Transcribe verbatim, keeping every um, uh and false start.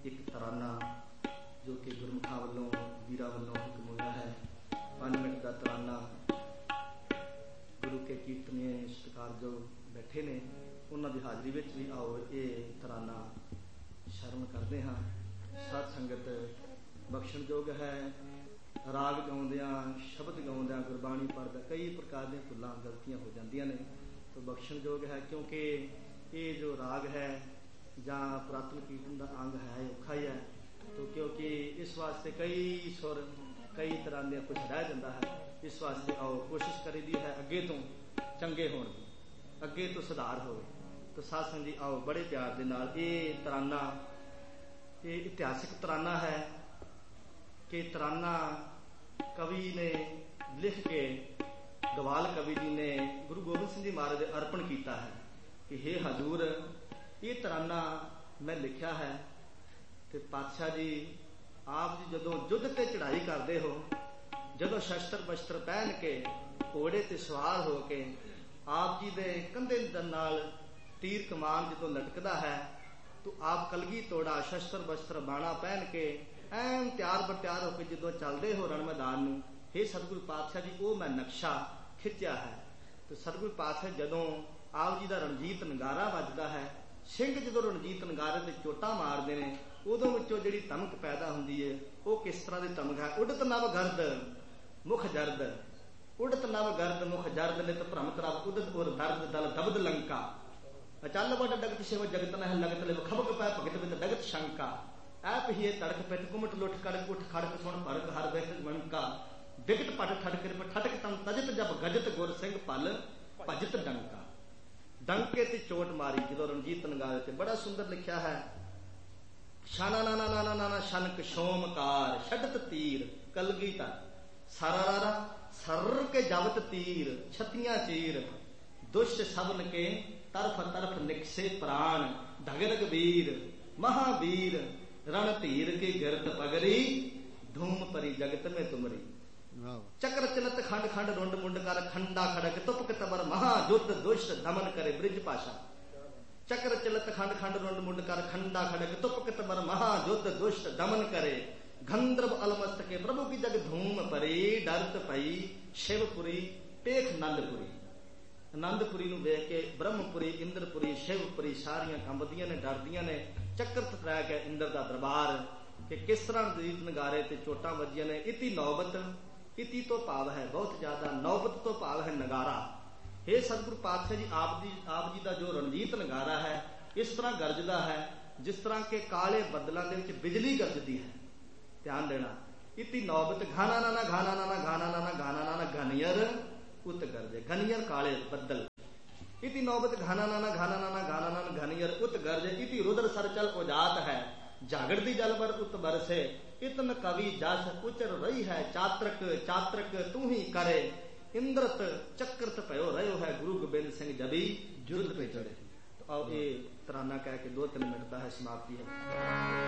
एक तराना जो कि गुरमुखा वालों वीरा वालों हुक्म होया है। पांच मिनट का तराना गुरु के कीर्तनीय सत्कार जो बैठे ने उन्हों की हाजरी में भी आओ ये तराना शरण करते हाँ। साध संगत बख्शणयोग है। राग गाउंदियां शब्द गाउंदियां गुरबाणी पढ़दा कई प्रकार दी भुलां गलतियां हो जांदियां ने तो बख्शणयोग है, क्योंकि ये जो राग है जां पुरातन कीर्तन का अंग है औखा ही है। तो क्योंकि इस वास्ते कई सुर कई तरह के कुछ रह जाता है, इस वास्ते आओ कोशिश करीदी है अगे तो चंगे होण दी, अगे तो सुधार हो। तो साध संगत जी आओ बड़े प्यार दे नाल ये तराना ये इतिहासिक तराना है कि तराना कवि ने लिख के गवाल कवि जी ने गुरु गोबिंद सिंह जी महाराज ने अर्पण किया है कि हे हजूर ये तराना मैं लिखा है कि पातशाह जी आप जी जदों युद्ध ते चढ़ाई करते हो, जदों शस्त्र बस्त्र पहन के घोड़े ते सवार हो के आप जी दे कंधे दे नाल तीर कमान जदों लटकदा है तो आप कलगी तोड़ा शस्त्र बस्त्र बाणा पहन के एन तैयार बत्यार होकर जो चलते हो रण मैदान नूं, हे सतगुरु पातशाह जी वो मैं नक्शा खिंचा है। तो सतगुरु पातशाह जदों आप जी का रणजीत नगारा वजदा है, सिंह जो रणजीत नगारे ते चोटा मारते हैं उदों विचों जिहड़ी तमक पैदा हुंदी है वो किस तरह की तमक है। उडत नव गर्द मुख जर्द, उडत नव गर्द मुख जर्द नित भ्रमत रब उदत उर दर्द दल दबद लंका अचल वड डगत शिव जगत नह लगत लिव खबक पै भगत विद डगत शंका ऐप ही तड़क पिट कुमट लुट कड़क उठ खड़क सुन भरक हर बैठ मनका बिकट पट ठटक ठटक तम तजत जब गजत गुर सिंह पल भजत डंका। डंके ते चोट मारी जो रणजीत नगारे ते बड़ा सुंदर लिखा है। शाना नाना नाना नाना शनक शोमकार छडत तीर कलगी तर सरारा सर के जबत तीर छतियां चीर दुष्ट सबन के तरफ तरफ निकसे प्राण ढगरग वीर महावीर रण धीर की गिरद पगरी धूम परी जगत में तुमरी चक्र चलत खंड खंड रुंड मुंड कर खंडा खड़क तुपक तबर महायुद्ध दुष्ट दमन करे ब्रिज पाशा। चक्र चलत खंड खंड रुंड मुंड कर खंडा खड़क तुपक तबर महायुद्ध दुष्ट दमन करे गंधर्व अलमस्त के प्रभु की जग धूम परी डरत पई शिवपुरी पेख नंदपुरी। आनंदपुरी नूं वेख के ब्रह्मपुरी इंद्रपुरी शिवपुरी सारियां कंबदियां ने डरदियां ने चक्कर तरै के इंद्र दा दरबार कि किस तरह रीत नगारे ते चोटां वजियां ने। इति नौबत इति तो भाव है बहुत ज्यादा, नौबत तो भाव है नगारा। हे सतगुरु पातशाह जी आप जी आप जी का जो रणजीत नगारा है इस तरह गरजदा है जिस तरह के काले बदलों के विच बिजली गरजदी है। ध्यान देना। इति नौबत घाना नाना घाना नाना घाना नाना घाना नाना घनियर उत गरजे घनियर काले बदल। इति नौबत घाना नाना घाना नाना घाना नाना घनियर उत गरजे। इति रुद्र सरचल उजात है जागड़ दी जल पर उत बरसे इतन कवि जस उचर रही है चात्रक चात्रक तू ही करे इंद्रत चक्रत भयो रहो है गुरु गोबिंद सिंह जबी युद्ध पे चढ़े। तो आओ ये तराना कह के दो तीन मिनट का है समाप्ति है।